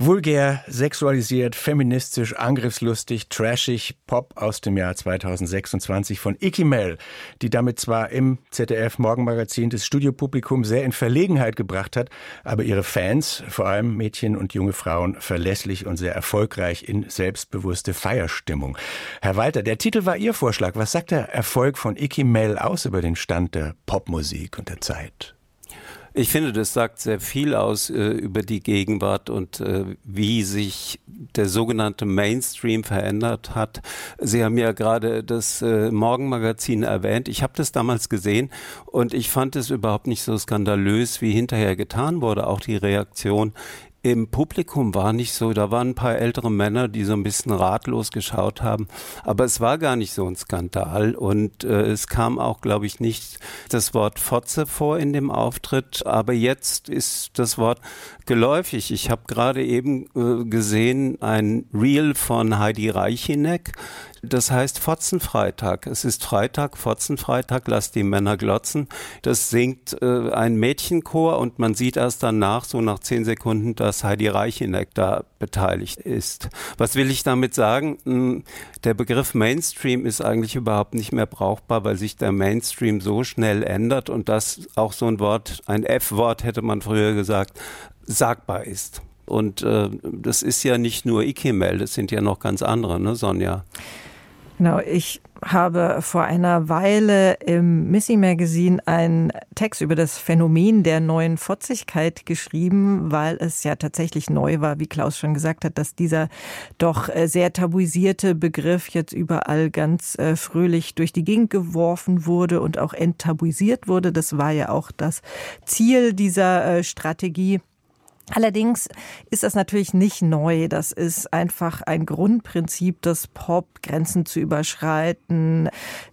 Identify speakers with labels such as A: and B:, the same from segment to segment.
A: Vulgär, sexualisiert, feministisch, angriffslustig, trashig, Pop aus dem Jahr 2026 von Icky Mel, die damit zwar im ZDF-Morgenmagazin das Studiopublikum sehr in Verlegenheit gebracht hat, aber ihre Fans, vor allem Mädchen und junge Frauen, verlässlich und sehr erfolgreich in selbstbewusste Feierstimmung. Herr Walter, der Titel war Ihr Vorschlag. Was sagt der Erfolg von Icky Mel aus über den Stand der Popmusik und der Zeit?
B: Ich finde, das sagt sehr viel aus über die Gegenwart und wie sich der sogenannte Mainstream verändert hat. Sie haben ja gerade das Morgenmagazin erwähnt. Ich habe das damals gesehen und ich fand es überhaupt nicht so skandalös, wie hinterher getan wurde. Auch die Reaktion im Publikum war nicht so, da waren ein paar ältere Männer, die so ein bisschen ratlos geschaut haben, aber es war gar nicht so ein Skandal und es kam auch, glaube ich, nicht das Wort Fotze vor in dem Auftritt, aber jetzt ist das Wort geläufig. Ich habe gerade eben gesehen, ein Reel von Heidi Reichineck, das heißt Fotzenfreitag. Es ist Freitag, Fotzenfreitag, lass die Männer glotzen. Das singt ein Mädchenchor und man sieht erst danach, so nach 10 Sekunden, dass Heidi Reichineck da beteiligt ist. Was will ich damit sagen? Der Begriff Mainstream ist eigentlich überhaupt nicht mehr brauchbar, weil sich der Mainstream so schnell ändert und das auch so ein Wort, ein F-Wort hätte man früher gesagt, sagbar ist. Und das ist ja nicht nur Icky Mel, das sind ja noch ganz andere, ne, Sonja?
C: Genau, ich habe vor einer Weile im Missy Magazine einen Text über das Phänomen der neuen Fotzigkeit geschrieben, weil es ja tatsächlich neu war, wie Klaus schon gesagt hat, dass dieser doch sehr tabuisierte Begriff jetzt überall ganz fröhlich durch die Gegend geworfen wurde und auch enttabuisiert wurde. Das war ja auch das Ziel dieser Strategie. Allerdings ist das natürlich nicht neu. Das ist einfach ein Grundprinzip des Pop, Grenzen zu überschreiten,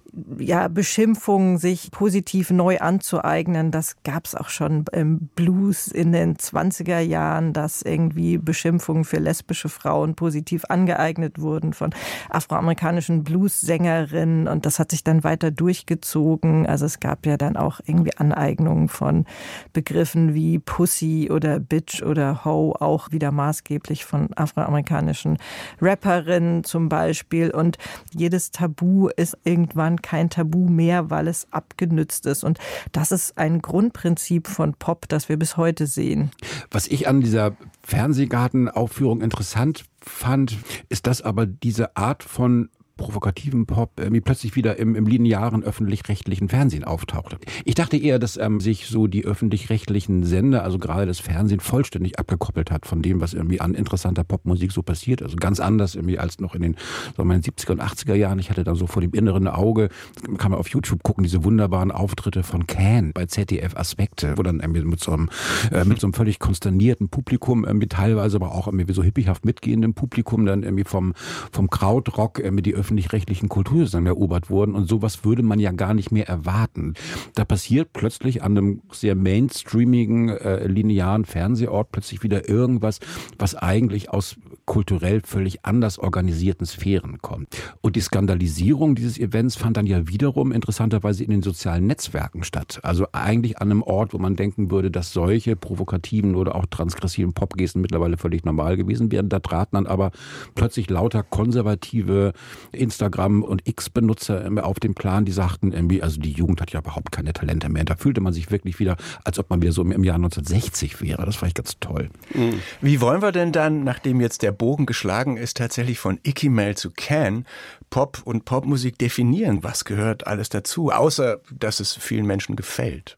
C: ja, Beschimpfungen sich positiv neu anzueignen. Das gab es auch schon im Blues in den 20er Jahren, dass irgendwie Beschimpfungen für lesbische Frauen positiv angeeignet wurden von afroamerikanischen Blues-Sängerinnen und das hat sich dann weiter durchgezogen. Also es gab ja dann auch irgendwie Aneignungen von Begriffen wie Pussy oder Bitch oder Ho, auch wieder maßgeblich von afroamerikanischen Rapperinnen zum Beispiel. Und jedes Tabu ist irgendwann kein Tabu mehr, weil es abgenützt ist. Und das ist ein Grundprinzip von Pop, das wir bis heute sehen.
D: Was ich an dieser Fernsehgartenaufführung interessant fand, ist, dass aber diese Art von provokativen Pop plötzlich wieder im linearen öffentlich-rechtlichen Fernsehen auftauchte. Ich dachte eher, dass sich so die öffentlich-rechtlichen Sender, also gerade das Fernsehen, vollständig abgekoppelt hat von dem, was irgendwie an interessanter Popmusik so passiert. Also ganz anders irgendwie als noch in den 70er und 80er Jahren. Ich hatte da so vor dem inneren Auge, kann man auf YouTube gucken, diese wunderbaren Auftritte von Can bei ZDF Aspekte, wo dann irgendwie mit so einem völlig konsternierten Publikum, teilweise aber auch irgendwie so hippiehaft mitgehendem Publikum dann irgendwie vom Krautrock die öffentlich-rechtlichen Kultursender erobert wurden und sowas würde man ja gar nicht mehr erwarten. Da passiert plötzlich an einem sehr mainstreamigen, linearen Fernsehort plötzlich wieder irgendwas, was eigentlich aus kulturell völlig anders organisierten Sphären kommt. Und die Skandalisierung dieses Events fand dann ja wiederum interessanterweise in den sozialen Netzwerken statt. Also eigentlich an einem Ort, wo man denken würde, dass solche provokativen oder auch transgressiven Popgesten mittlerweile völlig normal gewesen wären. Da traten dann aber plötzlich lauter konservative Instagram- und X-Benutzer auf den Plan, die sagten irgendwie, also die Jugend hat ja überhaupt keine Talente mehr. Da fühlte man sich wirklich wieder, als ob man wieder so im Jahr 1960 wäre. Das war echt ganz toll.
A: Wie wollen wir denn dann, nachdem jetzt der Bogen geschlagen ist, tatsächlich von Icky Mel zu Can, Pop und Popmusik definieren? Was gehört alles dazu, außer dass es vielen Menschen gefällt?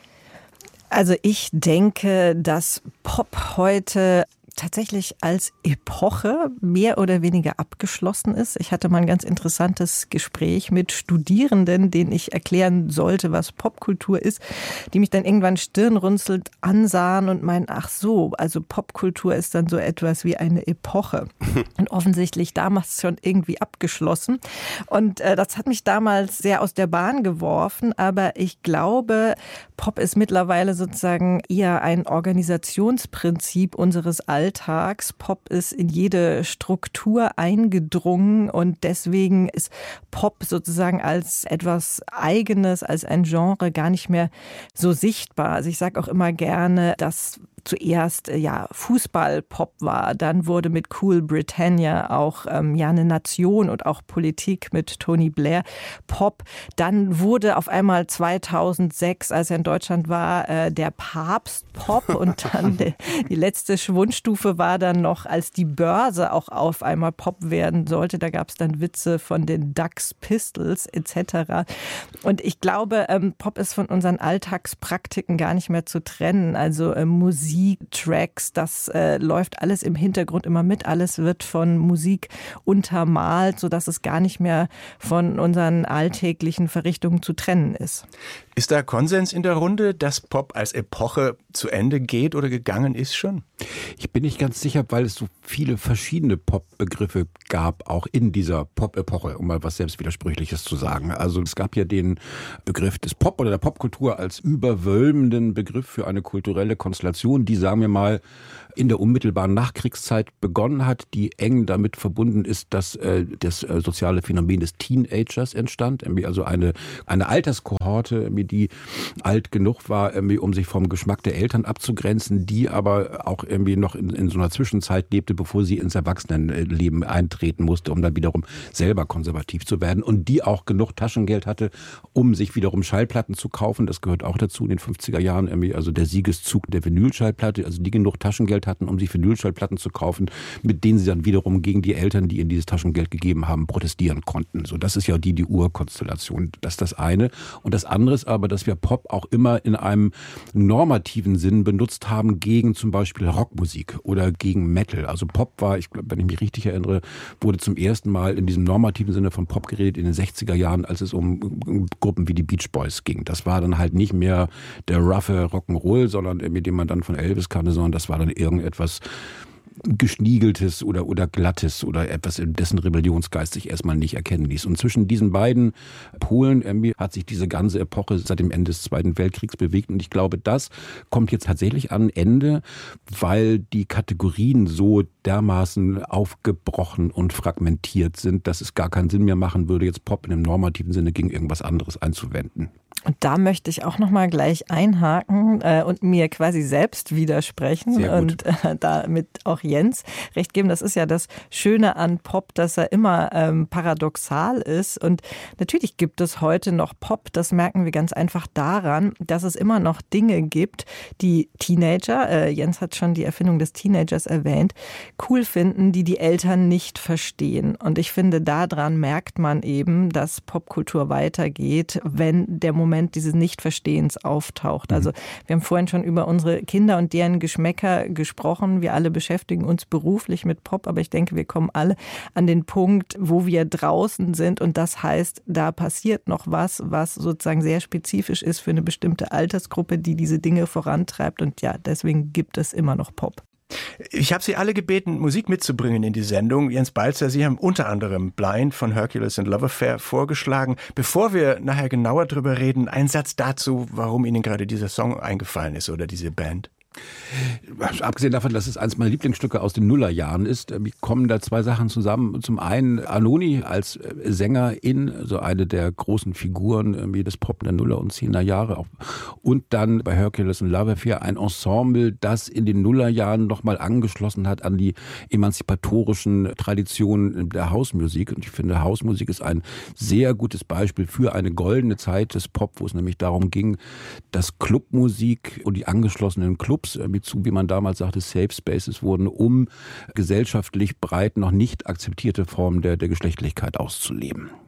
C: Also ich denke, dass Pop heute tatsächlich als Epoche mehr oder weniger abgeschlossen ist. Ich hatte mal ein ganz interessantes Gespräch mit Studierenden, denen ich erklären sollte, was Popkultur ist, die mich dann irgendwann stirnrunzelnd ansahen und meinen, ach so, also Popkultur ist dann so etwas wie eine Epoche. Und offensichtlich damals schon irgendwie abgeschlossen. Und das hat mich damals sehr aus der Bahn geworfen, aber ich glaube, Pop ist mittlerweile sozusagen eher ein Organisationsprinzip unseres Alltags. Pop ist in jede Struktur eingedrungen und deswegen ist Pop sozusagen als etwas Eigenes, als ein Genre gar nicht mehr so sichtbar. Also ich sage auch immer gerne, dass zuerst Fußball-Pop war. Dann wurde mit Cool Britannia auch eine Nation und auch Politik mit Tony Blair Pop. Dann wurde auf einmal 2006, als er in Deutschland war, der Papst Pop und dann die letzte Schwundstufe war dann noch, als die Börse auch auf einmal Pop werden sollte. Da gab es dann Witze von den Ducks Pistols etc. Und ich glaube, Pop ist von unseren Alltagspraktiken gar nicht mehr zu trennen. Also Musiktracks, das läuft alles im Hintergrund immer mit. Alles wird von Musik untermalt, sodass es gar nicht mehr von unseren alltäglichen Verrichtungen zu trennen ist.
A: Ist da Konsens in der Runde, dass Pop als Epoche zu Ende geht oder gegangen ist schon?
D: Ich bin nicht ganz sicher, weil es so viele verschiedene Pop-Begriffe gab, auch in dieser Pop-Epoche, um mal was Selbstwidersprüchliches zu sagen. Also es gab ja den Begriff des Pop oder der Popkultur als überwölbenden Begriff für eine kulturelle Konstellation, die, sagen wir mal, in der unmittelbaren Nachkriegszeit begonnen hat, die eng damit verbunden ist, dass das soziale Phänomen des Teenagers entstand, also eine Alterskohorte, die alt genug war, um sich vom Geschmack der Eltern abzugrenzen, die aber auch irgendwie noch in so einer Zwischenzeit lebte, bevor sie ins Erwachsenenleben eintreten musste, um dann wiederum selber konservativ zu werden und die auch genug Taschengeld hatte, um sich wiederum Schallplatten zu kaufen. Das gehört auch dazu in den 50er Jahren, also der Siegeszug der Vinylschallplatte, also die genug Taschengeld hatten, um sich Vinylschallplatten zu kaufen, mit denen sie dann wiederum gegen die Eltern, die ihnen dieses Taschengeld gegeben haben, protestieren konnten. So, das ist ja die Urkonstellation. Das ist das eine. Und das andere ist aber, dass wir Pop auch immer in einem normativen Sinn benutzt haben gegen zum Beispiel Rockmusik oder gegen Metal. Also Pop war, wenn ich mich richtig erinnere, wurde zum ersten Mal in diesem normativen Sinne von Pop geredet in den 60er Jahren, als es um Gruppen wie die Beach Boys ging. Das war dann halt nicht mehr der roughe Rock'n'Roll, sondern mit dem man dann von Elvis kannte, sondern das war dann irgendetwas Geschniegeltes oder Glattes oder etwas, in dessen Rebellionsgeist sich erstmal nicht erkennen ließ. Und zwischen diesen beiden Polen hat sich diese ganze Epoche seit dem Ende des Zweiten Weltkriegs bewegt. Und ich glaube, das kommt jetzt tatsächlich an Ende, weil die Kategorien so dermaßen aufgebrochen und fragmentiert sind, dass es gar keinen Sinn mehr machen würde, jetzt Pop in einem normativen Sinne gegen irgendwas anderes einzuwenden.
C: Und da möchte ich auch noch mal gleich einhaken und mir quasi selbst widersprechen und damit auch Jens recht geben. Das ist ja das Schöne an Pop, dass er immer paradoxal ist. Und natürlich gibt es heute noch Pop. Das merken wir ganz einfach daran, dass es immer noch Dinge gibt, die Teenager, Jens hat schon die Erfindung des Teenagers erwähnt, cool finden, die die Eltern nicht verstehen. Und ich finde, daran merkt man eben, dass Popkultur weitergeht, wenn der Moment dieses Nichtverstehens auftaucht. Also wir haben vorhin schon über unsere Kinder und deren Geschmäcker gesprochen. Wir alle beschäftigen uns beruflich mit Pop, aber ich denke, wir kommen alle an den Punkt, wo wir draußen sind und das heißt, da passiert noch was sozusagen sehr spezifisch ist für eine bestimmte Altersgruppe, die diese Dinge vorantreibt und ja, deswegen gibt es immer noch Pop.
A: Ich habe Sie alle gebeten, Musik mitzubringen in die Sendung. Jens Balzer, Sie haben unter anderem Blind von Hercules and Love Affair vorgeschlagen. Bevor wir nachher genauer drüber reden, ein Satz dazu, warum Ihnen gerade dieser Song eingefallen ist oder diese Band.
D: Abgesehen davon, dass es eines meiner Lieblingsstücke aus den Nullerjahren ist, kommen da zwei Sachen zusammen. Zum einen Anoni als Sängerin, so eine der großen Figuren des Pop der Nuller- und Zehnerjahre. Und dann bei Hercules and Love Affair ein Ensemble, das in den Nullerjahren nochmal angeschlossen hat an die emanzipatorischen Traditionen der Hausmusik. Und ich finde, Hausmusik ist ein sehr gutes Beispiel für eine goldene Zeit des Pop, wo es nämlich darum ging, dass Clubmusik und die angeschlossenen Clubs wie man damals sagte, Safe Spaces wurden, um gesellschaftlich breit noch nicht akzeptierte Formen der Geschlechtlichkeit auszuleben.